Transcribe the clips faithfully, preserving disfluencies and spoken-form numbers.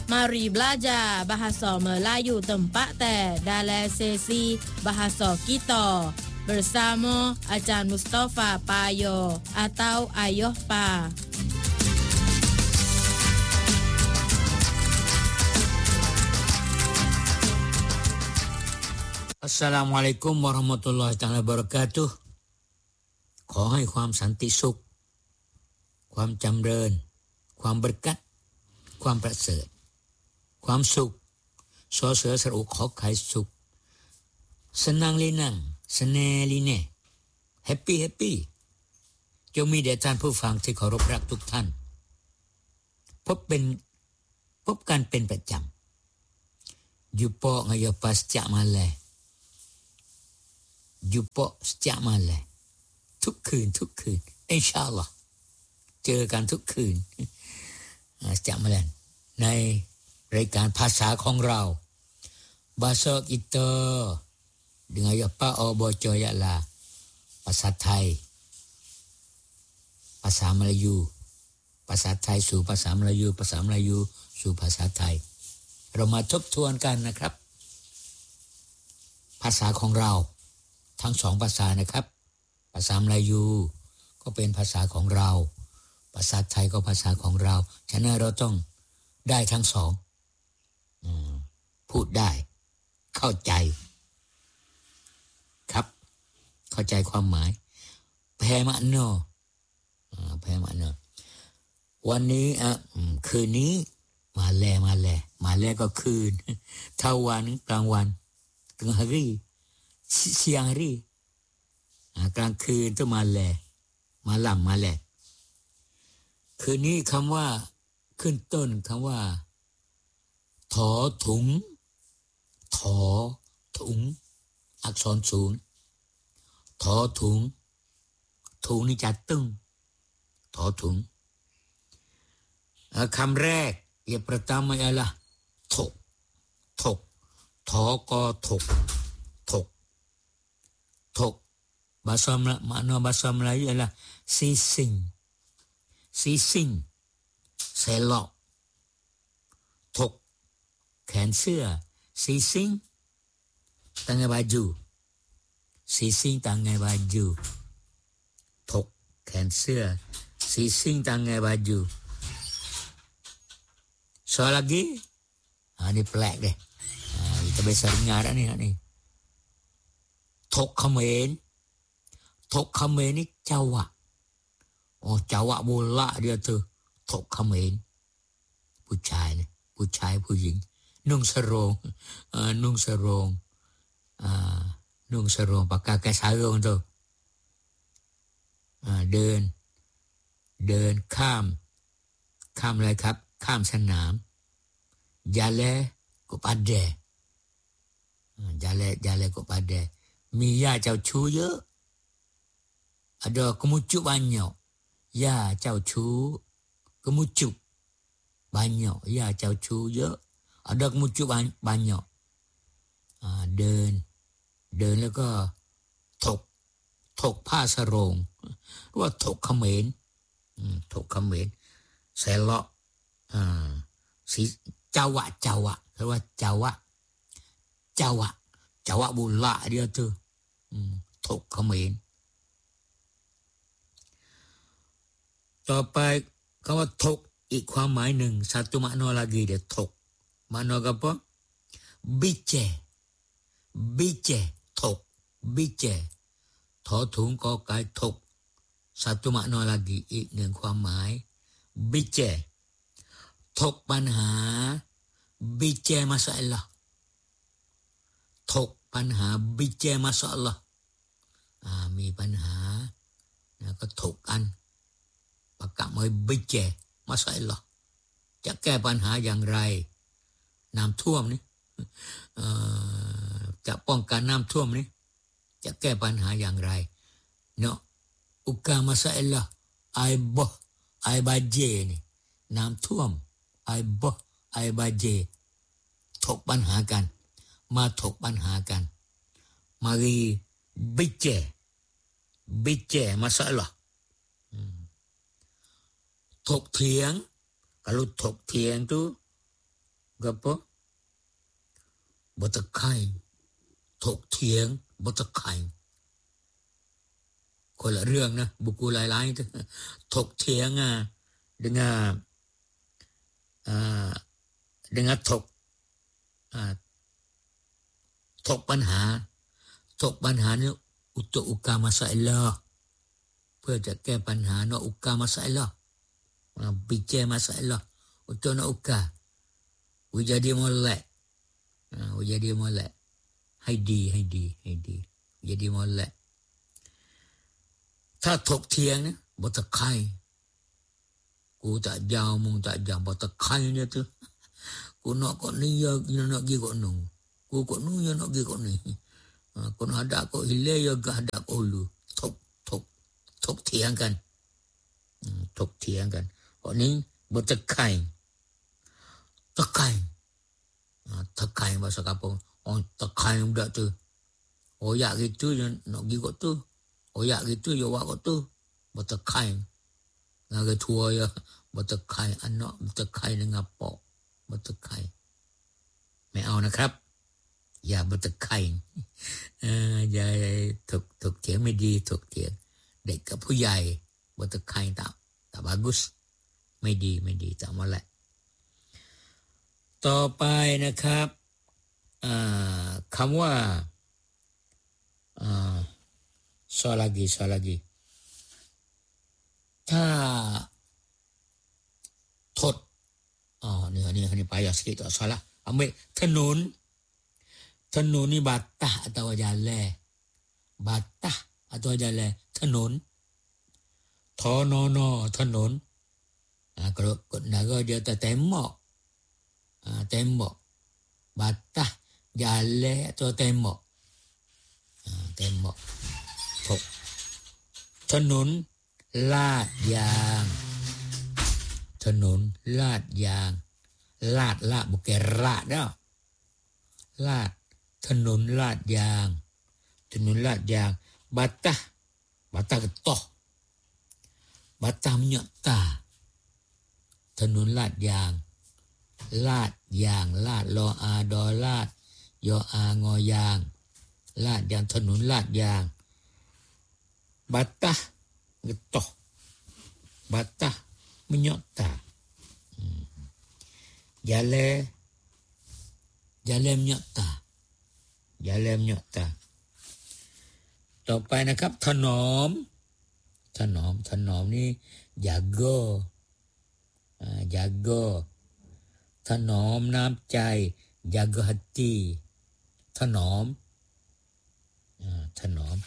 Mari belajar bahasa Melayu tempat te dalam sesi bahasa kita bersama Ajar Mustafa Payo atau Ayuh Pa. Assalamualaikum warahmatullahi taala wabarakatuh ขอให้ความสันติสุขความจำเริญความบริกัดความประเสริฐความสุขสอเสือสระอุขอไข่สุขสนังลีนังสเนลีเน่แฮปปี้แฮปปี้จงมีแด่ท่านผู้ฟังที่เคารพรักทุกท่านพบเป็นพบกันเป็นประจำอยู่ปอกงายปัสจะมาเลยอยู่ปอกจะมาเลยทุกคืนทุกคืนอินชาอัลลอฮ์เจอกันทุกคืนจะมาเลยในรายการภาษาของเราbahasa kita dengan apa oh bocor ialahภาษาไทยภาษามลายูภาษาไทยสู่ภาษามลายูภาษามลายูสู่ภาษาไทยเรามาทบทวนกันนะครับภาษาของเราทั้งสองภาษานะครับภาษามลายูก็เป็นภาษาของเราภาษาไทยก็ภาษาของเราฉะนั้นเราต้องได้ทั้งสองพูดได้เข้าใจครับเข้าใจความหมายแพร่มะโนแพร่มะโนวันนี้อ่ะคืนนี้มาแลมาแลมาแลก็คืนเท่าวันกลางวันกลางhari siang hariกลางคืนต้องมาแลมาหลังมาแลคืนนี้คำว่าขึ้นต้นคำว่าถอถุงถอถุงอักษรศูนย์ถอถุงถุงนี่จะตึงถอถุงคำแรกyang pertama ialah tok tok ถอก็ถกถกถก bahasa makna bahasa Melayu ialah sising sising selok ถกแขนเสื้อ sising tangan baju sising tangan baju ถกแขนเสื้อ sising tangan baju soal lagi ha ni pelak deh ha kita biasa dengar dah ni ha ni ถกเขมรถกเขมรนี่เจ้าะoh จ้าะ bola dia tu ถกเขมรผู้ชายนะผู้ชายผู้หญิงนุ่งสรงเอ่อนุ่งสรงอ่านุ่งสรงปากกาแกสายรงตัวอ่าเดินเดินข้ามข้ามอะไรครับข้ามสนามยาเลกุปาเดยาเลยาเลกุปาเดมีญาติเจ้าชู้เยอะada kemucuk banyak ya เจ้าชู้ kemucuk banyak ya เจ้าชู้เยอะ ada kemucuk banyak อ่าเดินเดินแล้วก็ถกถกผ้าสรงหรือว่าถกเขมรอืมถกเขมรเสลาะอ่าสีเจ้าวะเจ้าวะเรียกว่าเจ้าวะเจ้าวะเจ้าวะบุลละเดียวtuอืมถกเขมรต่อไปคำว่าถกอีกความหมายหนึ่ง satu makna lagi dia ถก makna apa bice bice ถก bice ถอถุงกอไก่ถก satu makna lagi อีกหนึ่งความหมาย bice ถกปัญหา bice masalah ถกปัญหา bice masalah อ่ามีปัญหาแล้วก็ถกกันปากกะมอยบิเจมาใส่หรอจะแก้ปัญหาอย่างไรน้ำท่วมนี่จะป้องกันน้ำท่วมนี่จะแก้ปัญหาอย่างไรเนาะอุกามาใส่หรอไอบ่ไอบาเจนี่น้ำท่วมไอบ่ไอบาเจถกปัญหากันมาถกปัญหากันมารีบิเจบิเจมาใส่หรอถกเถียง kalau ถกเถียงtu gapo bertekaiถกเถียงbertekaiคนละเรื่องนะบุคคลหลายๆถกเถียงอ่ะ dengan uh, dengan ถก uh, ถกปัญหาถกปัญหานี่อุตอุกามาสัยลอเพื่อจะแก้ปัญหาเนาะอุกามาสัยลอบิเจมาสัยลออุตนะอุกาวิจดีมอลละวิจดีมอลละให้ดีให้ดีให้ดีวิจดีมอลละถ้าถกเถียงนะบ่ตะไคร้กูtak jauh mung tak jauhบ่ตะไคร้เนี่ยtuกู nak kok ni ya nak gi kok nuกู kok nu ya nak gi kok niกู nak ada kok hilang ya gah ada kok hulu ถกถกถกเถียงกันถกเถียงกันพวกนี้บ่ตะไคร้ตะไคร้ตะไคร้ bahasa kampung oh ตะไคร้budak tu oh yak gitu ya nak gi kok tu oh yak gitu ya wak kok tuบ่ตะไคร้ngah ke tua yaบ่ตะไคร้anak บ่ตะไคร้dengan apa บ่ตะไคร้ไม่เอานะครับอย่าบ่ตะไคร้เอ่ออย่าถกถกเถียงไม่ดีถกเถียงเด็กกับผู้ใหญ่บ่ตะไคร้tak tak bagus ไม่ดีไม่ดีtak molek ต่อไปนะครับอ่าคำว่าอ่าsoal lagi soal lagi ถ้าถดอ๋อนี่นี่นี่payah sikit tak salah ambil ถนนถนนนี่ batah atau jalan batah atau jalan ถนน thonono ถนนอ่าkalau kat negara dia tak tembok ah tembok batah jalan atau tembok ah tembok ถกถนนลาดยางถนนลาดยางลาดลาด bukan ลาดเนาะลาดถนนลาดยางถนนลาดยาง batah batah getah batah minyak tah ถนนลาดยางลาดยางลาดลออาดอลาดยออางอยางลาดยางถนนลาดยาง batah getah batah minyak tah hmm. jalan jalan minyak tah jalan minyak tah ต่อไปนะครับถนอมถนอมถนอมนี่ jaga อ่า jaga ถนอมน้ำใจ jaga hati ถนอมอ่าถนอม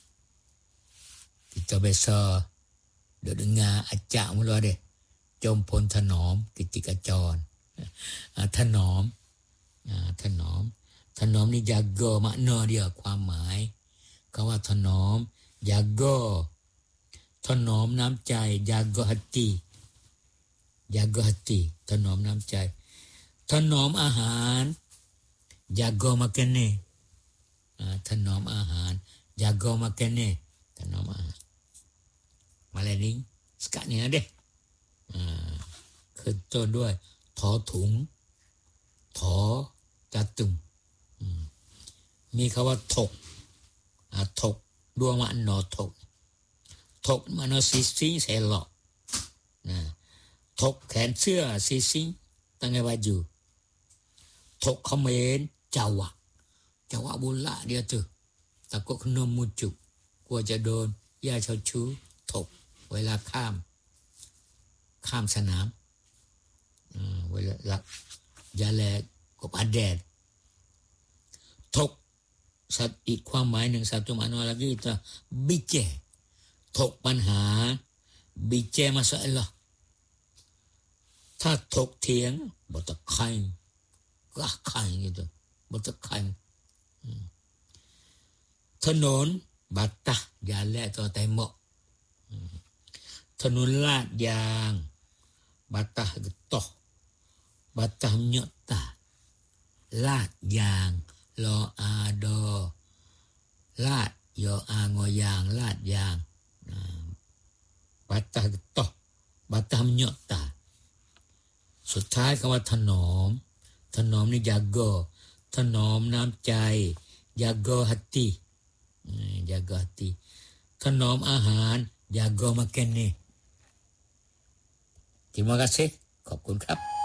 kita biasa duk dengar acak mula deh jompon ถนอมกิติกาจรถนอมถนอมถนอมนี่ jaga makna dia ความหมายคำว่าถนอม jaga ถนอมน้ำใจ jaga hati jaga hati ถนอมน้ำใจถนอมอาหาร jaga makanan ถนอมอาหาร jaga makanan ถนอมอาหารมาแล้วนี่สกัดนี่นะเด้อ่าขึ้นต้นด้วยถอถุงถอจัตุงมีคำว่าถกอ่าถกดวงมันนอถกถกมันนอซิซิงเสลอนะถกแขนเสื้อซิซิงตั้งไงว่าอยู่ถกเขมรจาวะจาวะบุละdia tu takut kena munculกลัวจะโดนย่าชาวชูถกเวลาข้ามข้ามสนามเวลาหลักยาแลกบอาแดดถกสัตว์อีกความหมายหนึ่ง satu makna lagi itu บิเจถกปัญหาบิเจmasalah ถ้าถกเถียงบ่ตะไคร้ก็ไคร้gituบ่ตะไคร้ถนนbatah jalan atau tembok ถนนลาดยาง batah getah batah minyak tah ลาดยางลออาดอลาดยออางอยางลาดยาง batah getah batah minyak tah สุดท้ายคำว่าถนอมถนอมนี่ jaga ถนอมน้ำใจ jaga hati jaga hati ถนอมอาหาร jaga makan ni. Terima kasih. ขอบคุณครับ